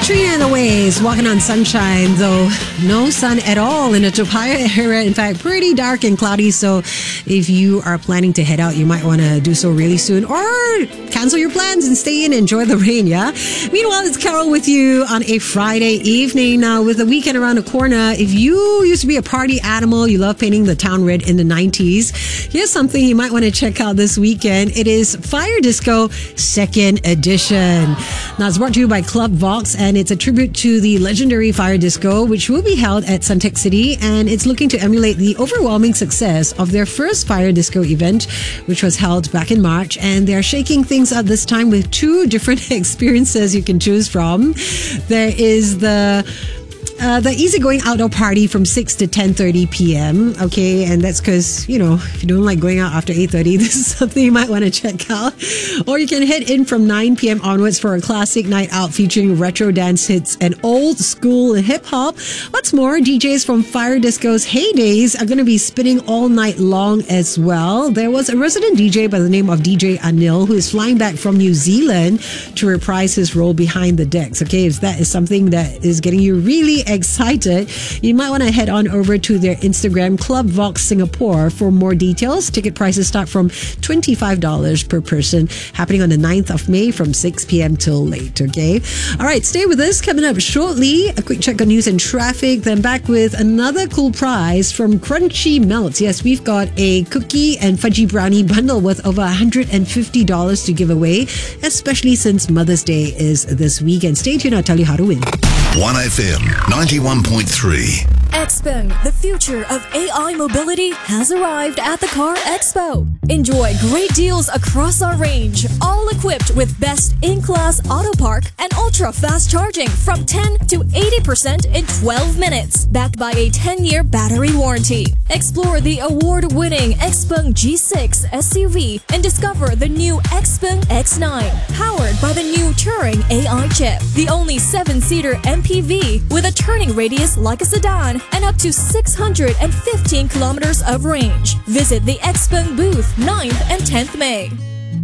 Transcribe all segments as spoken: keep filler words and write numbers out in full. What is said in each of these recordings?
Katrina and the Waves, walking on sunshine, though no sun at all in the Toa Payoh area. In fact, pretty dark and cloudy. So if you are planning to head out, you might want to do so really soon, or cancel your plans and stay in and enjoy the rain, yeah? Meanwhile, it's Carol with you on a Friday evening. Now, with the weekend around the corner, if you used to be a party animal, you love painting the town red in the nineties, here's something you might want to check out this weekend. It is Fire Disco second edition. Now, it's brought to you by Club Vox, and it's a tribute to the legendary Fire Disco, which will be held at Suntec City, and it's looking to emulate the overwhelming success of their first Fire Disco event, which was held back in March, and they're shaking things up this time with two different experiences you can choose from. There is the Uh, the easygoing outdoor party from six to ten thirty p.m. Okay, and that's because, you know, if you don't like going out after eight thirty, this is something you might want to check out. Or you can head in from nine p.m. onwards for a classic night out featuring retro dance hits and old school hip hop. What's more, D Js from Fire Disco's heydays are going to be spinning all night long as well. There was a resident D J by the name of D J Anil who is flying back from New Zealand to reprise his role behind the decks. Okay, if that is something that is getting you really excited, you might want to head on over to their Instagram, Club Vox Singapore, for more details. Ticket prices start from twenty-five dollars per person, happening on the ninth of May from six p.m. till late, okay? All right, stay with us. Coming up shortly, a quick check on news and traffic, then back with another cool prize from Crunchy Melts. Yes, we've got a cookie and fudgy brownie bundle worth over one hundred fifty dollars to give away, especially since Mother's Day is this weekend. Stay tuned, I'll tell you how to win. one F M ninety-one point three. Xpeng, the future of A I mobility, has arrived at the Car Expo. Enjoy great deals across our range, all equipped with best in-class auto park and ultra-fast charging from ten to eighty percent in twelve minutes, backed by a ten-year battery warranty. Explore the award-winning Xpeng G six S U V and discover the new Xpeng X nine, powered by the new Turing A I chip, the only seven-seater M P V with a turning radius like a sedan and up to six hundred fifteen kilometers of range. Visit the Xpeng booth ninth and tenth May.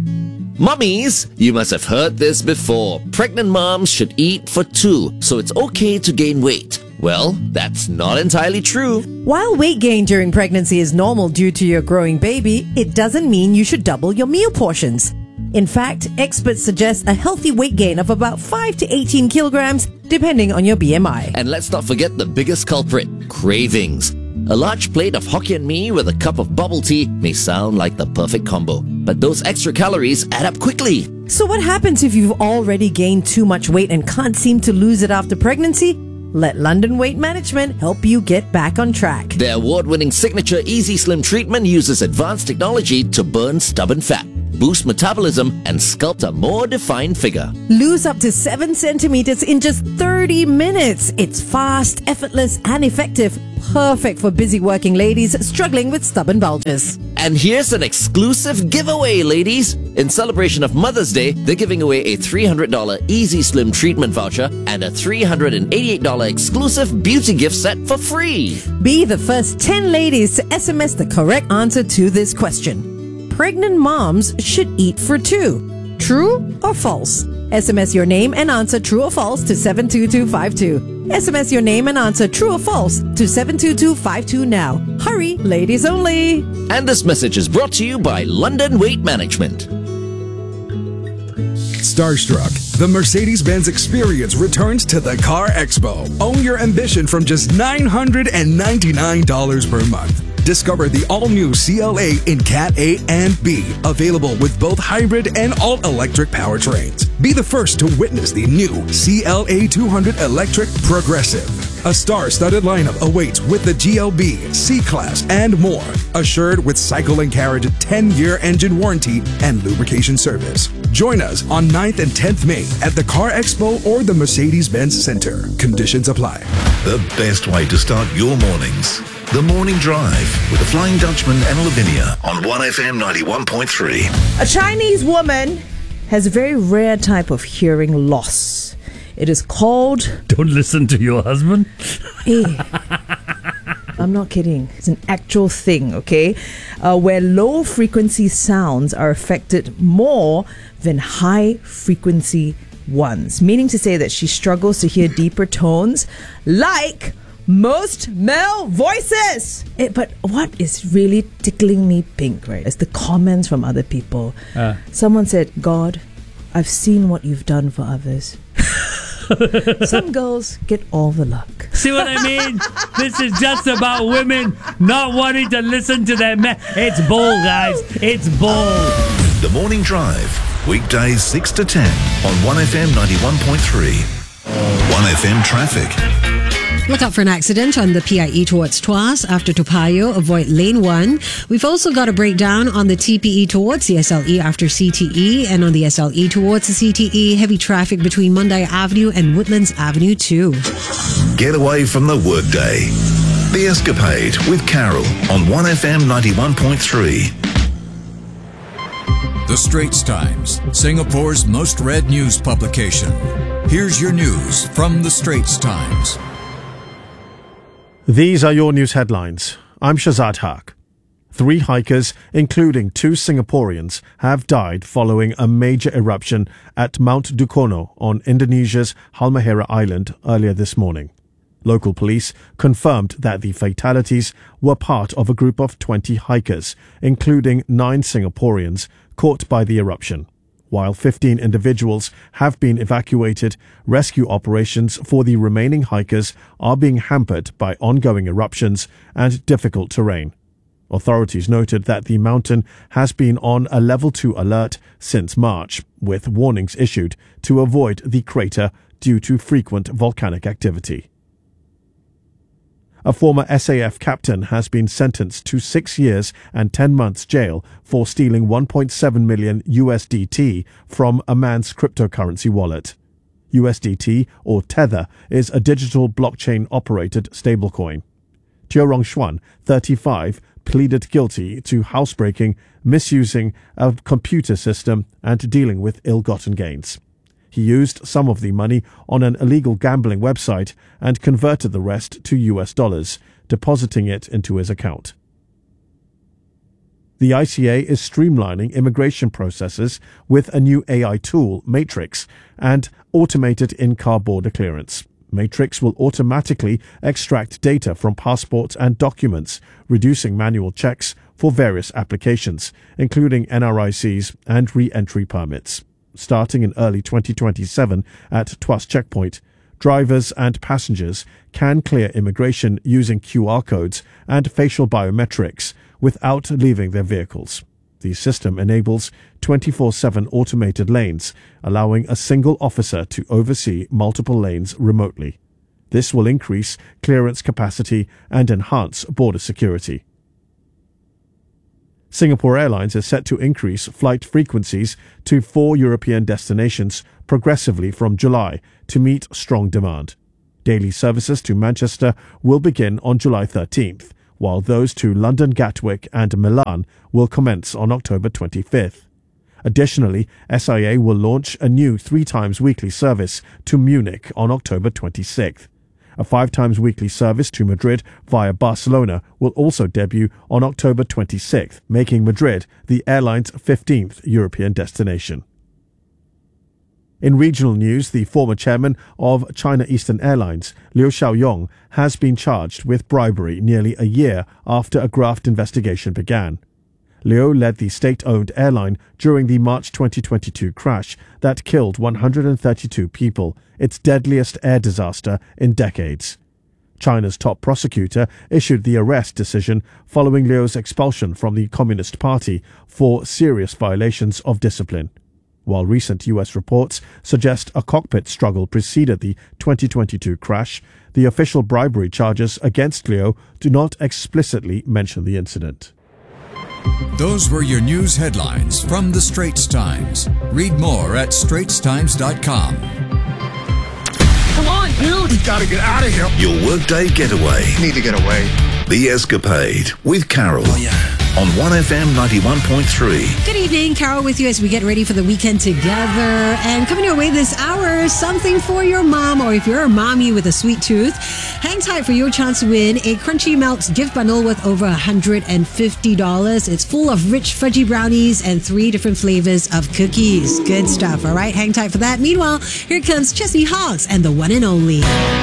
Mummies, you must have heard this before. Pregnant moms should eat for two, so it's okay to gain weight. Well, that's not entirely true. While weight gain during pregnancy is normal due to your growing baby, it doesn't mean you should double your meal portions. In fact, experts suggest a healthy weight gain of about five to eighteen kilograms, depending on your B M I. And let's not forget the biggest culprit, cravings. A large plate of Hokkien mee with a cup of bubble tea may sound like the perfect combo, but those extra calories add up quickly. So what happens if you've already gained too much weight and can't seem to lose it after pregnancy? Let London Weight Management help you get back on track. Their award-winning signature Easy Slim treatment uses advanced technology to burn stubborn fat, boost metabolism, and sculpt a more defined figure. Lose up to seven centimeters in just thirty minutes. It's fast, effortless, and effective. Perfect for busy working ladies struggling with stubborn bulges. And here's an exclusive giveaway, ladies. In celebration of Mother's Day, they're giving away a three hundred dollars Easy Slim treatment voucher and a three hundred eighty-eight dollars exclusive beauty gift set for free. Be the first ten ladies to S M S the correct answer to this question. Pregnant moms should eat for two. True or false? S M S your name and answer true or false to seven two two five two. S M S your name and answer true or false to seven two two five two now. Hurry, ladies only. And this message is brought to you by London Weight Management. Starstruck, the Mercedes-Benz experience returns to the Car Expo. Own your ambition from just nine hundred ninety-nine dollars per month. Discover the all-new C L A in Cat A and B, available with both hybrid and all-electric powertrains. Be the first to witness the new C L A two hundred Electric Progressive. A star-studded lineup awaits with the G L B, C-Class, and more. Assured with Cycle and Carriage ten-year engine warranty and lubrication service. Join us on ninth and tenth May at the Car Expo or the Mercedes-Benz Center. Conditions apply. The best way to start your mornings. The Morning Drive with the Flying Dutchman and Lavinia on one F M ninety-one point three. A Chinese woman has a very rare type of hearing loss. It is called... Don't listen to your husband. Hey, I'm not kidding. It's an actual thing, okay? Uh, where low-frequency sounds are affected more than high-frequency ones, meaning to say that she struggles to hear deeper tones like most male voices. It, but what is really tickling me pink, right, is the comments from other people. Uh. Someone said, God, I've seen what you've done for others. Some girls get all the luck. See what I mean? This is just about women not wanting to listen to their men. It's bull, guys. It's bull. The Morning Drive, weekdays six to ten on one F M ninety-one point three. one F M traffic. Look out for an accident on the P I E towards Tuas after Topayo. Avoid lane one. We've also got a breakdown on the T P E towards the S L E after C T E, and on the S L E towards the C T E, heavy traffic between Monday Avenue and Woodlands Avenue two. Get away from the workday. The Escapade with Carol on one F M ninety-one point three. The Straits Times, Singapore's most read news publication. Here's your news from The Straits Times. These are your news headlines. I'm Shazad Haq. Three hikers, including two Singaporeans, have died following a major eruption at Mount Dukono on Indonesia's Halmahera Island earlier this morning. Local police confirmed that the fatalities were part of a group of twenty hikers, including nine Singaporeans, caught by the eruption. While fifteen individuals have been evacuated, rescue operations for the remaining hikers are being hampered by ongoing eruptions and difficult terrain. Authorities noted that the mountain has been on a level two alert since March, with warnings issued to avoid the crater due to frequent volcanic activity. A former S A F captain has been sentenced to six years and ten months jail for stealing one point seven million U S D T from a man's cryptocurrency wallet. U S D T, or Tether, is a digital blockchain-operated stablecoin. Teo Rong Xuan, thirty-five, pleaded guilty to housebreaking, misusing a computer system, and dealing with ill-gotten gains. He used some of the money on an illegal gambling website and converted the rest to U S dollars, depositing it into his account. The I C A is streamlining immigration processes with a new A I tool, Matrix, and automated in-car border clearance. Matrix will automatically extract data from passports and documents, reducing manual checks for various applications, including N R I Cs and re-entry permits. Starting in early twenty twenty-seven at Tuas Checkpoint, drivers and passengers can clear immigration using Q R codes and facial biometrics without leaving their vehicles. The system enables twenty-four seven automated lanes, allowing a single officer to oversee multiple lanes remotely. This will increase clearance capacity and enhance border security. Singapore Airlines is set to increase flight frequencies to four European destinations progressively from July to meet strong demand. Daily services to Manchester will begin on July thirteenth, while those to London Gatwick and Milan will commence on October twenty-fifth. Additionally, S I A will launch a new three times weekly service to Munich on October twenty-sixth. A five times weekly service to Madrid via Barcelona will also debut on October twenty-sixth, making Madrid the airline's fifteenth European destination. In regional news, the former chairman of China Eastern Airlines, Liu Xiaoyong, has been charged with bribery nearly a year after a graft investigation began. Liu led the state-owned airline during the March twenty twenty-two crash that killed one hundred thirty-two people, its deadliest air disaster in decades. China's top prosecutor issued the arrest decision following Liu's expulsion from the Communist Party for serious violations of discipline. While recent U S reports suggest a cockpit struggle preceded the twenty twenty-two crash, the official bribery charges against Liu do not explicitly mention the incident. Those were your news headlines from The Straits Times. Read more at straits times dot com. Come on, dude! We gotta get out of here! Your workday getaway. Need to get away. The Escapade with Carol. Oh, yeah. on one F M ninety-one point three. Good evening, Carol with you as we get ready for the weekend together. And coming your way this hour, something for your mom, or if you're a mommy with a sweet tooth, hang tight for your chance to win a Crunchy Melts gift bundle worth over one hundred fifty dollars. It's full of rich fudgy brownies and three different flavors of cookies. Good stuff, all right? Hang tight for that. Meanwhile, here comes Chesney Hawks and the one and only.